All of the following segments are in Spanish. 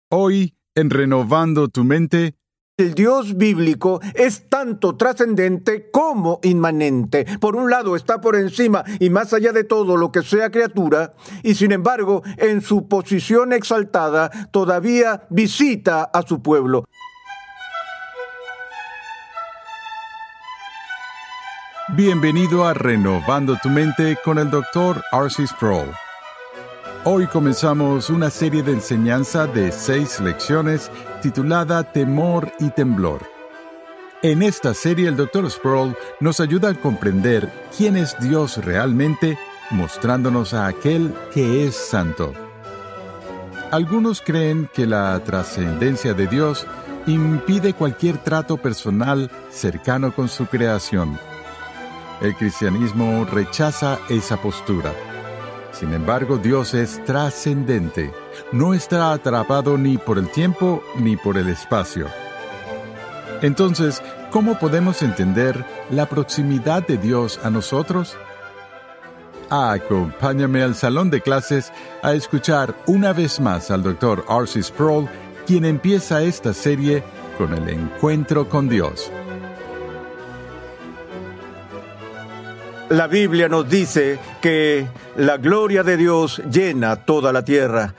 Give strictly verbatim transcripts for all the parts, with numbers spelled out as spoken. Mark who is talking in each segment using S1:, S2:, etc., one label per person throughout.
S1: Hoy, en Renovando tu Mente,
S2: el Dios bíblico es tanto trascendente como inmanente. Por un lado, está por encima y más allá de todo lo que sea criatura, y sin embargo, en su posición exaltada, todavía visita a su pueblo.
S1: bienvenido a Renovando tu Mente con el doctor R C Sproul. Hoy comenzamos una serie de enseñanza de seis lecciones titulada Temor y Temblor. En esta serie el doctor Sproul nos ayuda a comprender quién es Dios realmente, mostrándonos a aquel que es santo. Algunos creen que la trascendencia de Dios impide cualquier trato personal cercano con su creación. El cristianismo rechaza esa postura. Sin embargo, Dios es trascendente. No está atrapado ni por el tiempo ni por el espacio. Entonces, ¿cómo podemos entender la proximidad de Dios a nosotros? Acompáñame al salón de clases a escuchar una vez más al doctor R C Sproul, quien empieza esta serie con el encuentro con Dios.
S2: La Biblia nos dice que la gloria de Dios llena toda la tierra.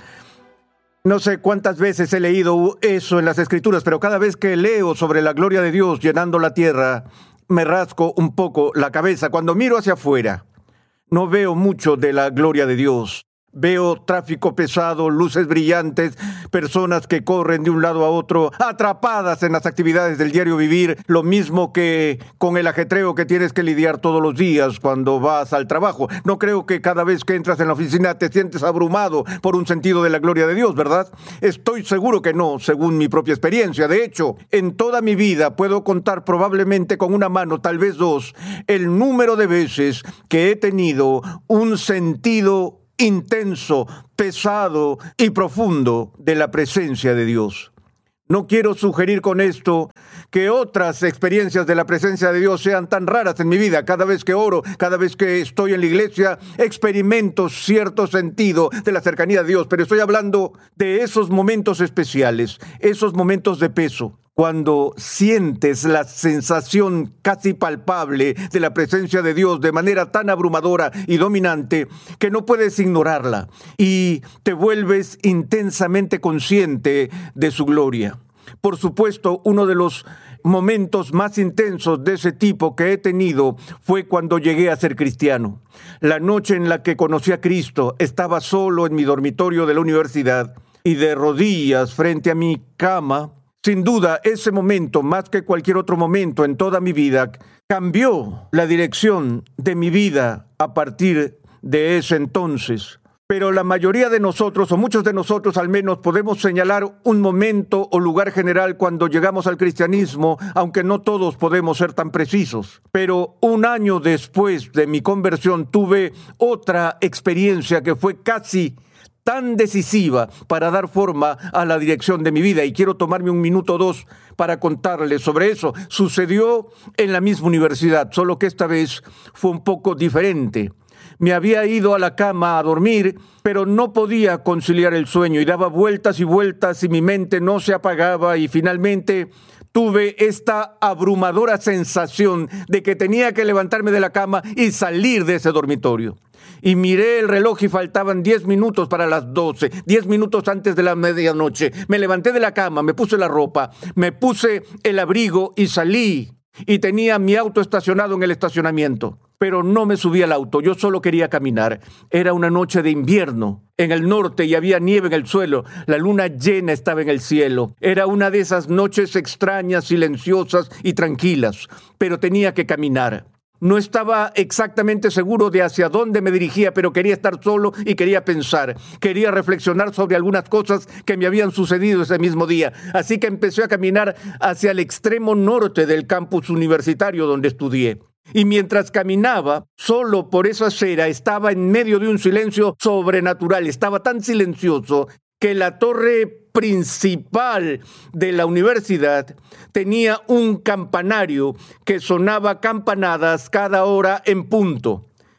S2: No sé cuántas veces he leído eso en las Escrituras, pero cada vez que leo sobre la gloria de Dios llenando la tierra, me rasco un poco la cabeza. Cuando miro hacia afuera, no veo mucho de la gloria de Dios. Veo tráfico pesado, luces brillantes, personas que corren de un lado a otro, atrapadas en las actividades del diario vivir, lo mismo que con el ajetreo que tienes que lidiar todos los días cuando vas al trabajo. No creo que cada vez que entras en la oficina te sientes abrumado por un sentido de la gloria de Dios, ¿verdad? Estoy seguro que no, según mi propia experiencia. De hecho, en toda mi vida puedo contar probablemente con una mano, tal vez dos, el número de veces que he tenido un sentido intenso, pesado y profundo de la presencia de Dios. No quiero sugerir con esto que otras experiencias de la presencia de Dios sean tan raras en mi vida. Cada vez que oro, cada vez que estoy en la iglesia, experimento cierto sentido de la cercanía de Dios, pero estoy hablando de esos momentos especiales, esos momentos de peso. Cuando sientes la sensación casi palpable de la presencia de Dios de manera tan abrumadora y dominante que no puedes ignorarla y te vuelves intensamente consciente de su gloria. Por supuesto, uno de los momentos más intensos de ese tipo que he tenido fue cuando llegué a ser cristiano. La noche en la que conocí a Cristo, estaba solo en mi dormitorio de la universidad y de rodillas frente a mi cama. Sin duda, ese momento, más que cualquier otro momento en toda mi vida, cambió la dirección de mi vida a partir de ese entonces. Pero la mayoría de nosotros, o muchos de nosotros al menos, podemos señalar un momento o lugar general cuando llegamos al cristianismo, aunque no todos podemos ser tan precisos. Pero un año después de mi conversión tuve otra experiencia que fue casi tan decisiva para dar forma a la dirección de mi vida, y quiero tomarme un minuto o dos para contarles sobre eso. Sucedió en la misma universidad, solo que esta vez fue un poco diferente. Me había ido a la cama a dormir, pero no podía conciliar el sueño y daba vueltas y vueltas y mi mente no se apagaba, y finalmente tuve esta abrumadora sensación de que tenía que levantarme de la cama y salir de ese dormitorio. Y miré el reloj y faltaban diez minutos para las doce, diez minutos antes de la medianoche. Me levanté de la cama, me puse la ropa, me puse el abrigo y salí. Y tenía mi auto estacionado en el estacionamiento. Pero no me subí al auto, yo solo quería caminar. Era una noche de invierno en el norte y había nieve en el suelo. La luna llena estaba en el cielo. Era una de esas noches extrañas, silenciosas y tranquilas. Pero tenía que caminar. No estaba exactamente seguro de hacia dónde me dirigía, pero quería estar solo y quería pensar. Quería reflexionar sobre algunas cosas que me habían sucedido ese mismo día. Así que empecé a caminar hacia el extremo norte del campus universitario donde estudié. Y mientras caminaba, solo por esa acera, estaba en medio de un silencio sobrenatural. Estaba tan silencioso que la torre principal de la universidad tenía un campanario que sonaba campanadas cada hora en punto.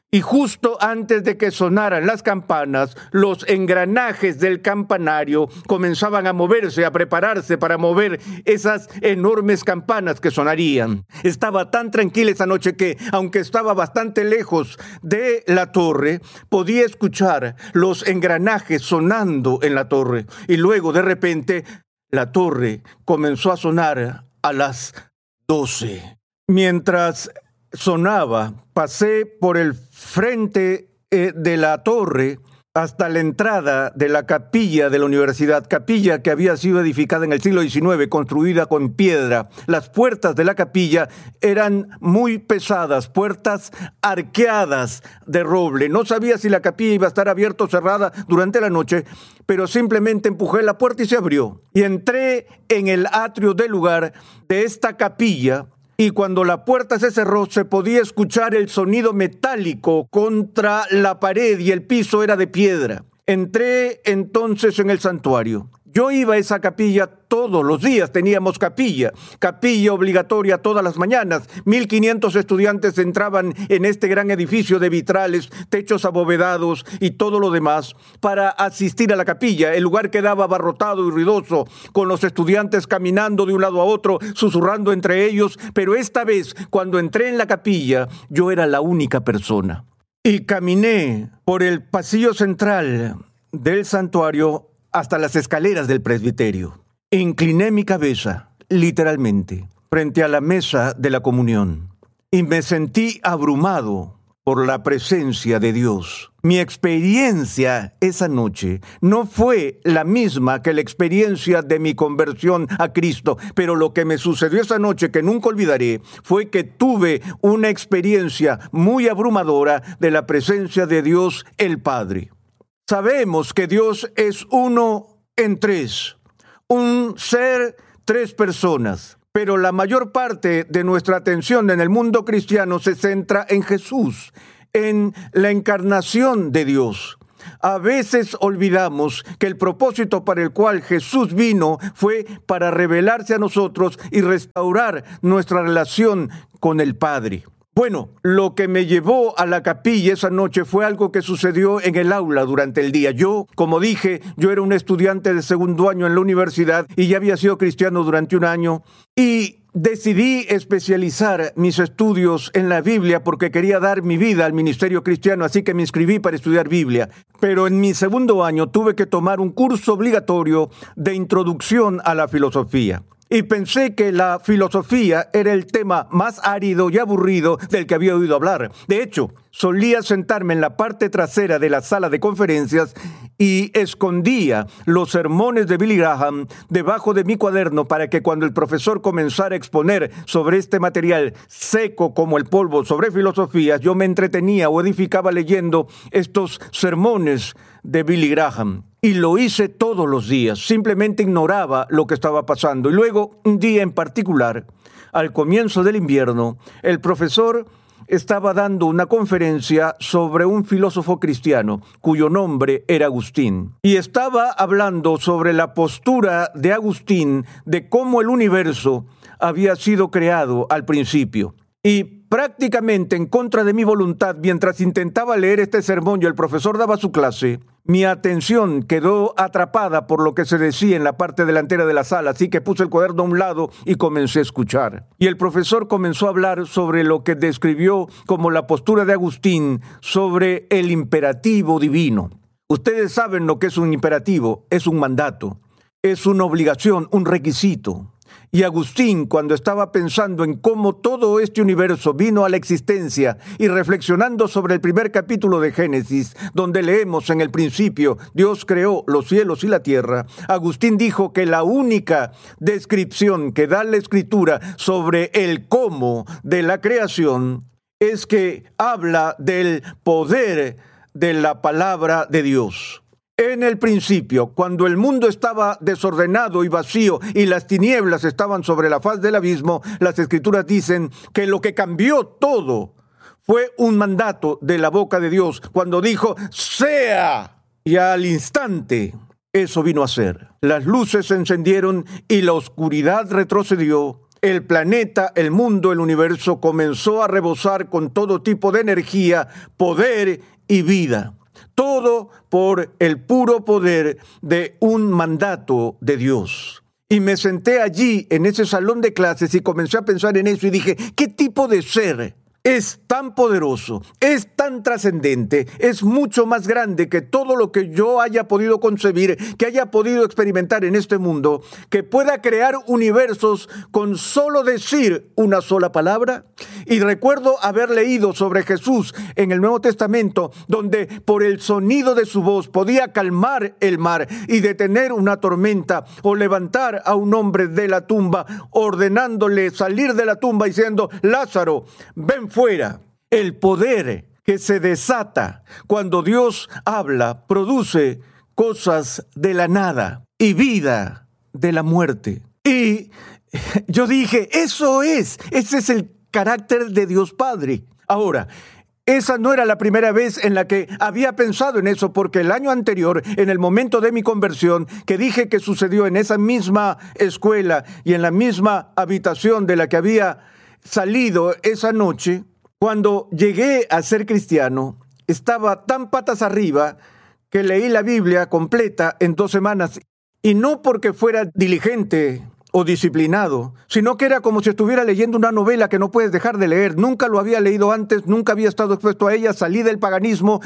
S2: Y justo antes de que sonaran las campanas, los engranajes del campanario comenzaban a moverse, a prepararse para mover esas enormes campanas que sonarían. Estaba tan tranquila esa noche que, aunque estaba bastante lejos de la torre, podía escuchar los engranajes sonando en la torre. Y luego, de repente, la torre comenzó a sonar a las doce. Mientras sonaba, pasé por el frente eh, de la torre hasta la entrada de la capilla de la universidad, capilla que había sido edificada en el siglo diecinueve, construida con piedra. Las puertas de la capilla eran muy pesadas, puertas arqueadas de roble. No sabía si la capilla iba a estar abierta o cerrada durante la noche, pero simplemente empujé la puerta y se abrió. Y entré en el atrio del lugar de esta capilla. Y cuando la puerta se cerró, se podía escuchar el sonido metálico contra la pared y el piso era de piedra. Entré entonces en el santuario. Yo iba a esa capilla todos los días, teníamos capilla, capilla obligatoria todas las mañanas. mil quinientos estudiantes entraban en este gran edificio de vitrales, techos abovedados y todo lo demás para asistir a la capilla. El lugar quedaba abarrotado y ruidoso, con los estudiantes caminando de un lado a otro, susurrando entre ellos, pero esta vez, cuando entré en la capilla, yo era la única persona. Y caminé por el pasillo central del santuario hasta las escaleras del presbiterio. Incliné mi cabeza, literalmente, frente a la mesa de la comunión y me sentí abrumado por la presencia de Dios. Mi experiencia esa noche no fue la misma que la experiencia de mi conversión a Cristo, pero lo que me sucedió esa noche que nunca olvidaré fue que tuve una experiencia muy abrumadora de la presencia de Dios el Padre. Sabemos que Dios es uno en tres, un ser, tres personas, pero la mayor parte de nuestra atención en el mundo cristiano se centra en Jesús, en la encarnación de Dios. A veces olvidamos que el propósito para el cual Jesús vino fue para revelarse a nosotros y restaurar nuestra relación con el Padre. Bueno, lo que me llevó a la capilla esa noche fue algo que sucedió en el aula durante el día. Yo, como dije, yo era un estudiante de segundo año en la universidad y ya había sido cristiano durante un año y decidí especializar mis estudios en la Biblia porque quería dar mi vida al ministerio cristiano, así que me inscribí para estudiar Biblia. Pero en mi segundo año tuve que tomar un curso obligatorio de introducción a la filosofía. Y pensé que la filosofía era el tema más árido y aburrido del que había oído hablar. De hecho, solía sentarme en la parte trasera de la sala de conferencias y escondía los sermones de Billy Graham debajo de mi cuaderno para que cuando el profesor comenzara a exponer sobre este material seco como el polvo sobre filosofía, yo me entretenía o edificaba leyendo estos sermones de Billy Graham. Y lo hice todos los días, simplemente ignoraba lo que estaba pasando. Y luego, un día en particular, al comienzo del invierno, el profesor estaba dando una conferencia sobre un filósofo cristiano cuyo nombre era Agustín. Y estaba hablando sobre la postura de Agustín de cómo el universo había sido creado al principio. Y prácticamente en contra de mi voluntad, mientras intentaba leer este sermón y el profesor daba su clase, mi atención quedó atrapada por lo que se decía en la parte delantera de la sala, así que puse el cuaderno a un lado y comencé a escuchar. Y el profesor comenzó a hablar sobre lo que describió como la postura de Agustín sobre el imperativo divino. Ustedes saben lo que es un imperativo, es un mandato, es una obligación, un requisito. Y Agustín, cuando estaba pensando en cómo todo este universo vino a la existencia y reflexionando sobre el primer capítulo de Génesis, donde leemos en el principio, Dios creó los cielos y la tierra, Agustín dijo que la única descripción que da la Escritura sobre el cómo de la creación es que habla del poder de la palabra de Dios. En el principio, cuando el mundo estaba desordenado y vacío y las tinieblas estaban sobre la faz del abismo, las Escrituras dicen que lo que cambió todo fue un mandato de la boca de Dios cuando dijo, ¡sea! Y al instante, eso vino a ser. Las luces se encendieron y la oscuridad retrocedió el planeta, el mundo, el universo comenzó a rebosar con todo tipo de energía, poder y vida. Todo por el puro poder de un mandato de Dios. Y me senté allí en ese salón de clases y comencé a pensar en eso y dije, ¿qué tipo de ser es tan poderoso, es tan trascendente, es mucho más grande que todo lo que yo haya podido concebir, que haya podido experimentar en este mundo, que pueda crear universos con solo decir una sola palabra? Y recuerdo haber leído sobre Jesús en el Nuevo Testamento, donde por el sonido de su voz podía calmar el mar y detener una tormenta, o levantar a un hombre de la tumba, ordenándole salir de la tumba diciendo, Lázaro, ven fuera. El poder que se desata cuando Dios habla produce cosas de la nada y vida de la muerte. Y yo dije, eso es, ese es el carácter de Dios Padre. Ahora, esa no era la primera vez en la que había pensado en eso, porque el año anterior, en el momento de mi conversión, que dije que sucedió en esa misma escuela y en la misma habitación de la que había salido esa noche, cuando llegué a ser cristiano, estaba tan patas arriba que leí la Biblia completa en dos semanas, y no porque fuera diligente o disciplinado, sino que era como si estuviera leyendo una novela que no puedes dejar de leer. Nunca lo había leído antes, nunca había estado expuesto a ella, salí del paganismo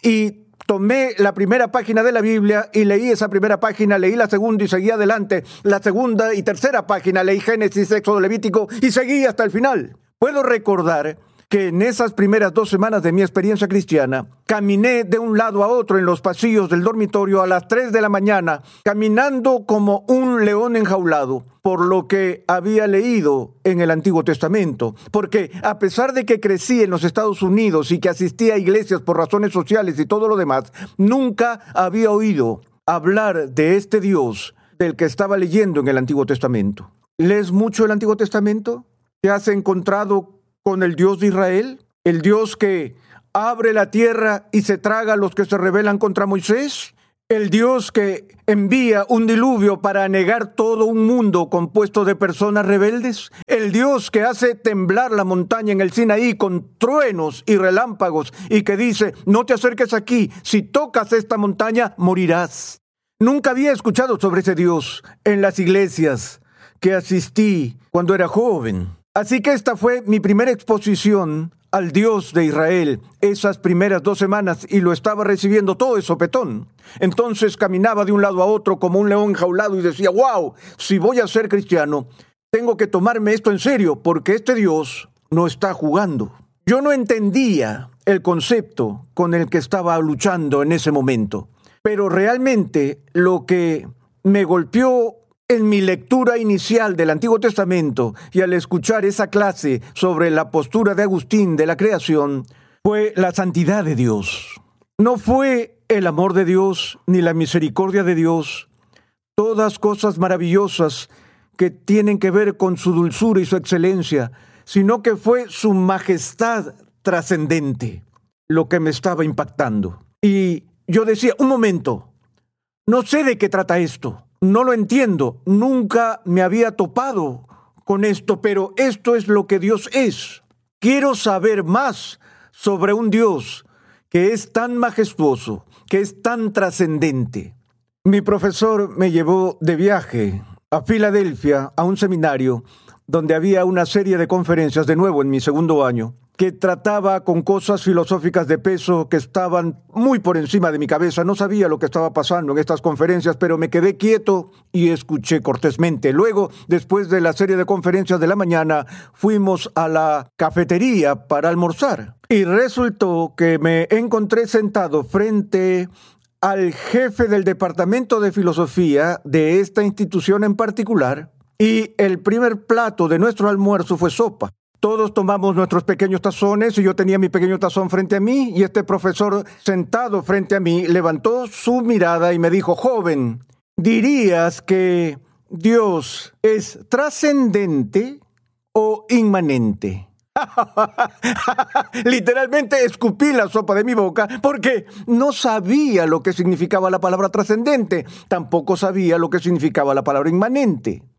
S2: y tomé la primera página de la Biblia y leí esa primera página, leí la segunda y seguí adelante, la segunda y tercera página, leí Génesis, Éxodo, Levítico y seguí hasta el final. Puedo recordar que en esas primeras dos semanas de mi experiencia cristiana, caminé de un lado a otro en los pasillos del dormitorio a las tres de la mañana, caminando como un león enjaulado, por lo que había leído en el Antiguo Testamento. Porque a pesar de que crecí en los Estados Unidos y que asistí a iglesias por razones sociales y todo lo demás, nunca había oído hablar de este Dios del que estaba leyendo en el Antiguo Testamento. ¿Lees mucho el Antiguo Testamento? ¿Te has encontrado con el Dios de Israel? ¿El Dios que abre la tierra y se traga a los que se rebelan contra Moisés? ¿El Dios que envía un diluvio para anegar todo un mundo compuesto de personas rebeldes? ¿El Dios que hace temblar la montaña en el Sinaí con truenos y relámpagos y que dice, no te acerques aquí, si tocas esta montaña morirás? Nunca había escuchado sobre ese Dios en las iglesias que asistí cuando era joven. Así que esta fue mi primera exposición al Dios de Israel, esas primeras dos semanas, y lo estaba recibiendo todo de sopetón. Entonces caminaba de un lado a otro como un león enjaulado y decía, wow, si voy a ser cristiano, tengo que tomarme esto en serio, porque este Dios no está jugando. Yo no entendía el concepto con el que estaba luchando en ese momento, pero realmente lo que me golpeó en mi lectura inicial del Antiguo Testamento y al escuchar esa clase sobre la postura de Agustín de la creación, fue la santidad de Dios. No fue el amor de Dios ni la misericordia de Dios, todas cosas maravillosas que tienen que ver con su dulzura y su excelencia, sino que fue su majestad trascendente lo que me estaba impactando. Y yo decía, un momento, no sé de qué trata esto. No lo entiendo, nunca me había topado con esto, pero esto es lo que Dios es. Quiero saber más sobre un Dios que es tan majestuoso, que es tan trascendente. Mi profesor me llevó de viaje a Filadelfia, a un seminario, donde había una serie de conferencias, de nuevo en mi segundo año, que trataba con cosas filosóficas de peso que estaban muy por encima de mi cabeza. No sabía lo que estaba pasando en estas conferencias, pero me quedé quieto y escuché cortésmente. Luego, después de la serie de conferencias de la mañana, fuimos a la cafetería para almorzar. Y resultó que me encontré sentado frente al jefe del departamento de filosofía de esta institución en particular, y el primer plato de nuestro almuerzo fue sopa. Todos tomamos nuestros pequeños tazones y yo tenía mi pequeño tazón frente a mí y este profesor sentado frente a mí levantó su mirada y me dijo, joven, ¿dirías que Dios es trascendente o inmanente? Literalmente escupí la sopa de mi boca porque no sabía lo que significaba la palabra trascendente, tampoco sabía lo que significaba la palabra inmanente.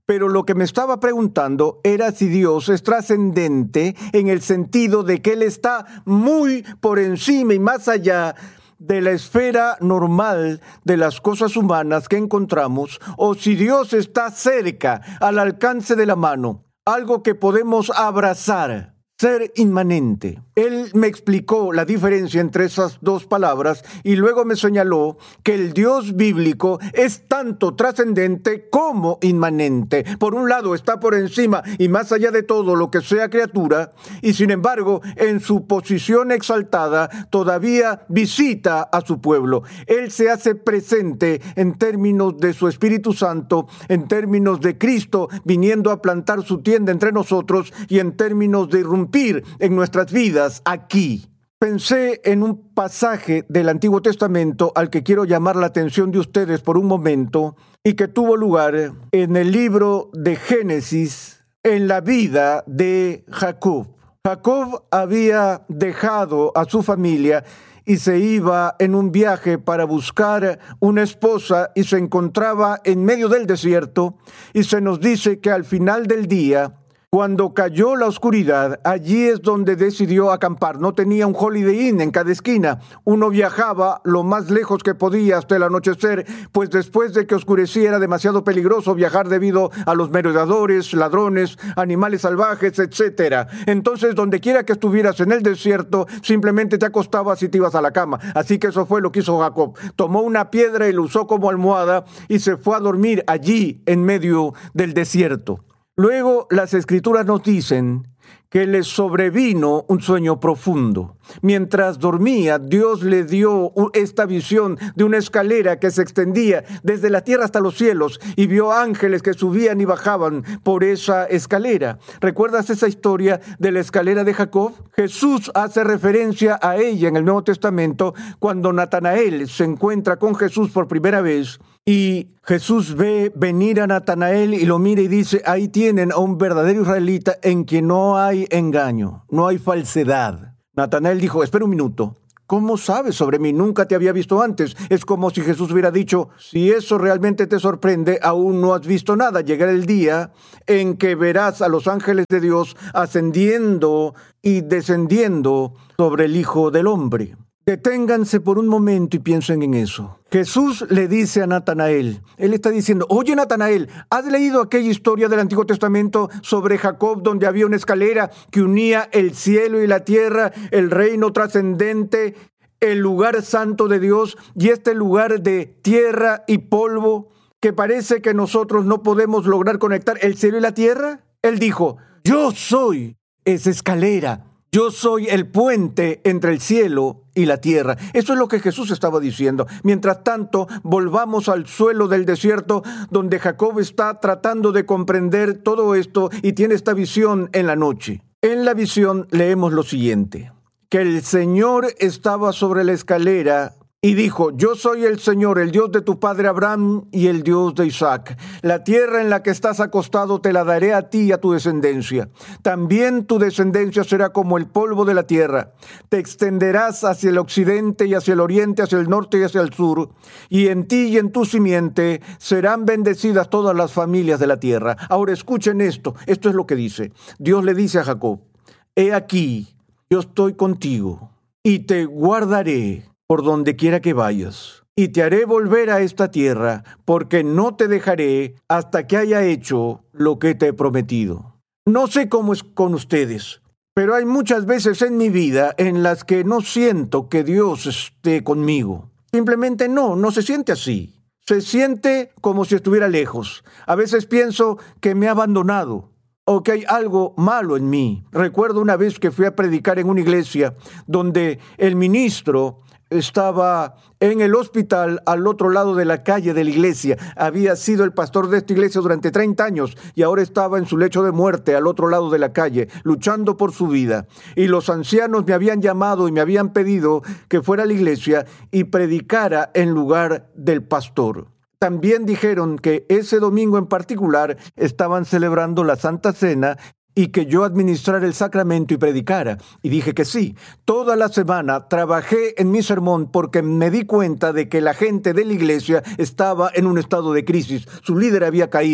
S2: Pero lo que me estaba preguntando era si Dios es trascendente en el sentido de que Él está muy por encima y más allá de la esfera normal de las cosas humanas que encontramos, o si Dios está cerca, al alcance de la mano, algo que podemos abrazar, ser inmanente. Él me explicó la diferencia entre esas dos palabras y luego me señaló que el Dios bíblico es tanto trascendente como inmanente. Por un lado está por encima y más allá de todo lo que sea criatura, y sin embargo en su posición exaltada todavía visita a su pueblo. Él se hace presente en términos de su Espíritu Santo, en términos de Cristo viniendo a plantar su tienda entre nosotros y en términos de irrumpir en nuestras vidas aquí. Pensé en un pasaje del Antiguo Testamento al que quiero llamar la atención de ustedes por un momento y que tuvo lugar en el libro de Génesis, en la vida de Jacob. Jacob había dejado a su familia y se iba en un viaje para buscar una esposa y se encontraba en medio del desierto, y se nos dice que al final del día, cuando cayó la oscuridad, allí es donde decidió acampar. No tenía un Holiday Inn en cada esquina. Uno viajaba lo más lejos que podía hasta el anochecer, pues después de que oscurecía era demasiado peligroso viajar debido a los merodeadores, ladrones, animales salvajes, etcétera. Entonces, donde quiera que estuvieras en el desierto, simplemente te acostabas y te ibas a la cama. Así que eso fue lo que hizo Jacob. Tomó una piedra y la usó como almohada y se fue a dormir allí en medio del desierto. Luego las Escrituras nos dicen que le sobrevino un sueño profundo. Mientras dormía, Dios le dio esta visión de una escalera que se extendía desde la tierra hasta los cielos y vio ángeles que subían y bajaban por esa escalera. ¿Recuerdas esa historia de la escalera de Jacob? Jesús hace referencia a ella en el Nuevo Testamento cuando Natanael se encuentra con Jesús por primera vez. Y Jesús ve venir a Natanael y lo mira y dice, ahí tienen a un verdadero israelita en quien no hay engaño, no hay falsedad. Natanael dijo, espera un minuto, ¿cómo sabes sobre mí? Nunca te había visto antes. Es como si Jesús hubiera dicho, si eso realmente te sorprende, aún no has visto nada. Llegará el día en que verás a los ángeles de Dios ascendiendo y descendiendo sobre el Hijo del Hombre. Deténganse por un momento y piensen en eso. Jesús le dice a Natanael, él está diciendo, oye Natanael, ¿has leído aquella historia del Antiguo Testamento sobre Jacob donde había una escalera que unía el cielo y la tierra, el reino trascendente, el lugar santo de Dios y este lugar de tierra y polvo que parece que nosotros no podemos lograr conectar el cielo y la tierra? Él dijo, yo soy esa escalera. Yo soy el puente entre el cielo y la tierra. Eso es lo que Jesús estaba diciendo. Mientras tanto, volvamos al suelo del desierto donde Jacob está tratando de comprender todo esto y tiene esta visión en la noche. En la visión leemos lo siguiente, que el Señor estaba sobre la escalera y dijo, yo soy el Señor, el Dios de tu padre Abraham y el Dios de Isaac. La tierra en la que estás acostado te la daré a ti y a tu descendencia. También tu descendencia será como el polvo de la tierra. Te extenderás hacia el occidente y hacia el oriente, hacia el norte y hacia el sur. Y en ti y en tu simiente serán bendecidas todas las familias de la tierra. Ahora escuchen esto, esto es lo que dice. Dios le dice a Jacob, he aquí, yo estoy contigo y te guardaré por donde quiera que vayas, y te haré volver a esta tierra, porque no te dejaré hasta que haya hecho lo que te he prometido. No sé cómo es con ustedes, pero hay muchas veces en mi vida en las que no siento que Dios esté conmigo. Simplemente no, no se siente así. Se siente como si estuviera lejos. A veces pienso que me ha abandonado o que hay algo malo en mí. Recuerdo una vez que fui a predicar en una iglesia donde el ministro estaba en el hospital al otro lado de la calle de la iglesia. Había sido el pastor de esta iglesia durante treinta años y ahora estaba en su lecho de muerte al otro lado de la calle, luchando por su vida. Y los ancianos me habían llamado y me habían pedido que fuera a la iglesia y predicara en lugar del pastor. También dijeron que ese domingo en particular estaban celebrando la Santa Cena y que yo administrara el sacramento y predicara. Y dije que sí. Toda la semana trabajé en mi sermón porque me di cuenta de que la gente de la iglesia estaba en un estado de crisis. Su líder había caído.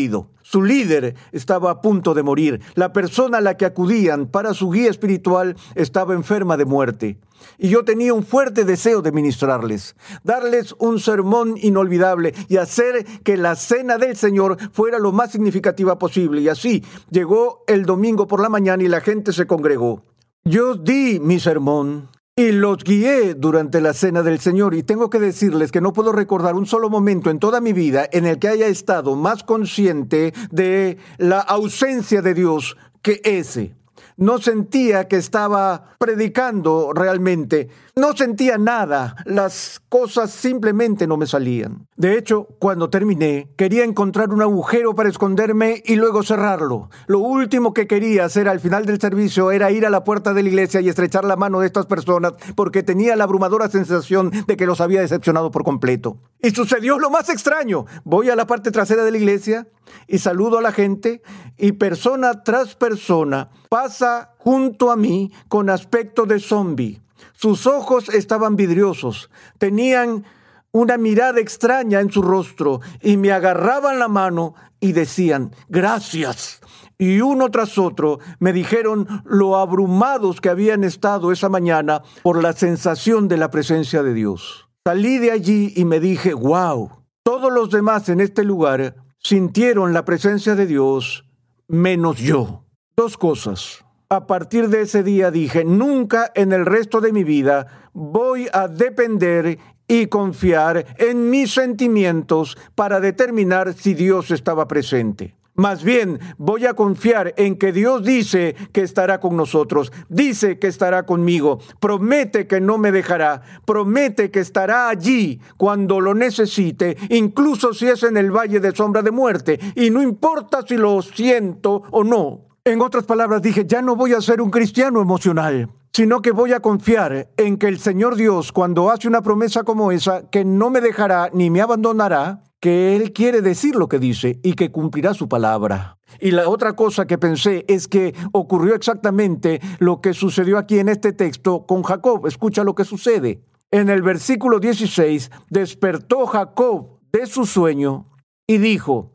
S2: Su líder estaba a punto de morir. La persona a la que acudían para su guía espiritual estaba enferma de muerte. Y yo tenía un fuerte deseo de ministrarles, darles un sermón inolvidable y hacer que la cena del Señor fuera lo más significativa posible. Y así llegó el domingo por la mañana y la gente se congregó. Yo di mi sermón y los guié durante la cena del Señor, y tengo que decirles que no puedo recordar un solo momento en toda mi vida en el que haya estado más consciente de la ausencia de Dios que ese. No sentía que estaba predicando realmente. No sentía nada. Las cosas simplemente no me salían. De hecho, cuando terminé, quería encontrar un agujero para esconderme y luego cerrarlo. Lo último que quería hacer al final del servicio era ir a la puerta de la iglesia y estrechar la mano de estas personas, porque tenía la abrumadora sensación de que los había decepcionado por completo. Y sucedió lo más extraño. Voy a la parte trasera de la iglesia y saludo a la gente, y persona tras persona pasa junto a mí con aspecto de zombi. Sus ojos estaban vidriosos, tenían una mirada extraña en su rostro y me agarraban la mano y decían, gracias. Y uno tras otro me dijeron lo abrumados que habían estado esa mañana por la sensación de la presencia de Dios. Salí de allí y me dije, wow, todos los demás en este lugar sintieron la presencia de Dios, menos yo. Dos cosas. A partir de ese día dije, nunca en el resto de mi vida voy a depender y confiar en mis sentimientos para determinar si Dios estaba presente. Más bien, voy a confiar en que Dios dice que estará con nosotros, dice que estará conmigo, promete que no me dejará, promete que estará allí cuando lo necesite, incluso si es en el valle de sombra de muerte, y no importa si lo siento o no. En otras palabras, dije, ya no voy a ser un cristiano emocional, sino que voy a confiar en que el Señor Dios, cuando hace una promesa como esa, que no me dejará ni me abandonará, que Él quiere decir lo que dice y que cumplirá su palabra. Y la otra cosa que pensé es que ocurrió exactamente lo que sucedió aquí en este texto con Jacob. Escucha lo que sucede. En el versículo dieciséis, despertó Jacob de su sueño y dijo,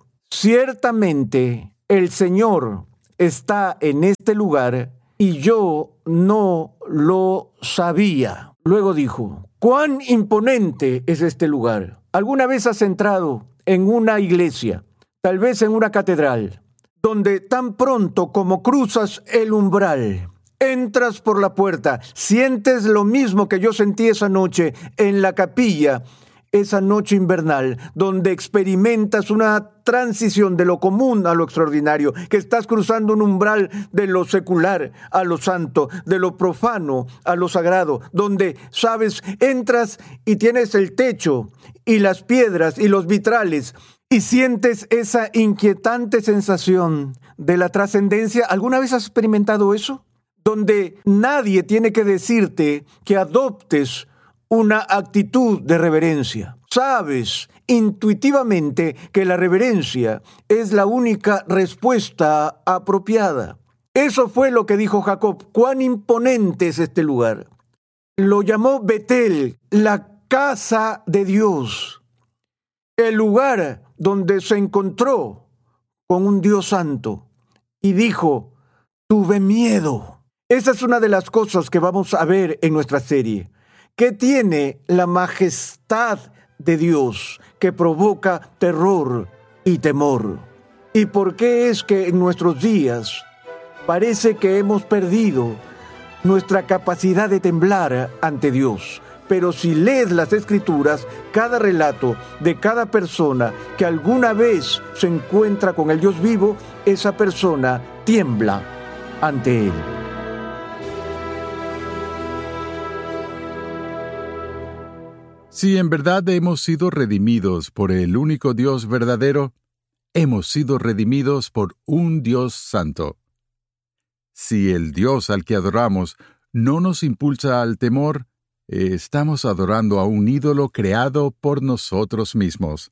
S2: ciertamente el Señor está en este lugar y yo no lo sabía. Luego dijo, ¿cuán imponente es este lugar? ¿Alguna vez has entrado en una iglesia, tal vez en una catedral, donde tan pronto como cruzas el umbral, entras por la puerta, sientes lo mismo que yo sentí esa noche en la capilla, esa noche invernal, donde experimentas una transición de lo común a lo extraordinario, que estás cruzando un umbral de lo secular a lo santo, de lo profano a lo sagrado, donde, sabes, entras y tienes el techo y las piedras y los vitrales y sientes esa inquietante sensación de la trascendencia. ¿Alguna vez has experimentado eso? Donde nadie tiene que decirte que adoptes una actitud de reverencia. Sabes intuitivamente que la reverencia es la única respuesta apropiada. Eso fue lo que dijo Jacob. Cuán imponente es este lugar. Lo llamó Betel, la casa de Dios, el lugar donde se encontró con un Dios santo, y dijo, tuve miedo. Esa es una de las cosas que vamos a ver en nuestra serie. ¿Qué tiene la majestad de Dios que provoca terror y temor? ¿Y por qué es que en nuestros días parece que hemos perdido nuestra capacidad de temblar ante Dios? Pero si lees las Escrituras, cada relato de cada persona que alguna vez se encuentra con el Dios vivo, esa persona tiembla ante Él.
S1: Si en verdad hemos sido redimidos por el único Dios verdadero, hemos sido redimidos por un Dios santo. Si el Dios al que adoramos no nos impulsa al temor, estamos adorando a un ídolo creado por nosotros mismos.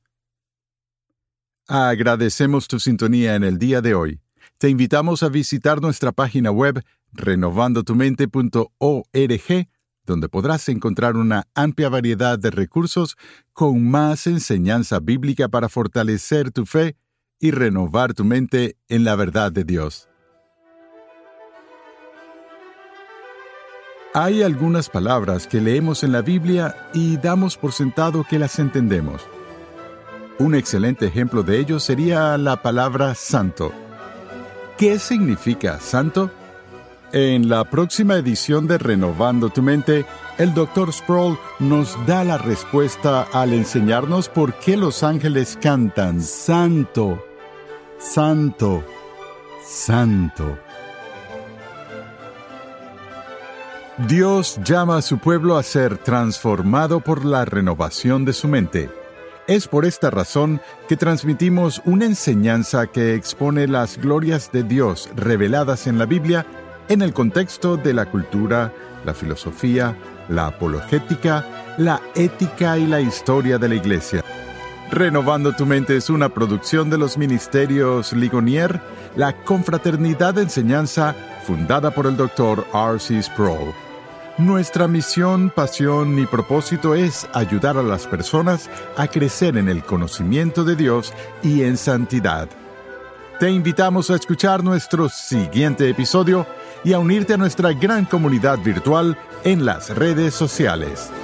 S1: Agradecemos tu sintonía en el día de hoy. Te invitamos a visitar nuestra página web renovando tu mente punto org, donde podrás encontrar una amplia variedad de recursos con más enseñanza bíblica para fortalecer tu fe y renovar tu mente en la verdad de Dios. Hay algunas palabras que leemos en la Biblia y damos por sentado que las entendemos. Un excelente ejemplo de ello sería la palabra santo. ¿Qué significa santo? En la próxima edición de Renovando tu Mente, el doctor Sproul nos da la respuesta al enseñarnos por qué los ángeles cantan Santo, Santo, Santo. Dios llama a su pueblo a ser transformado por la renovación de su mente. Es por esta razón que transmitimos una enseñanza que expone las glorias de Dios reveladas en la Biblia en el contexto de la cultura, la filosofía, la apologética, la ética y la historia de la Iglesia. Renovando tu Mente es una producción de los ministerios Ligonier, la confraternidad de enseñanza fundada por el doctor R C Sproul. Nuestra misión, pasión y propósito es ayudar a las personas a crecer en el conocimiento de Dios y en santidad. Te invitamos a escuchar nuestro siguiente episodio y a unirte a nuestra gran comunidad virtual en las redes sociales.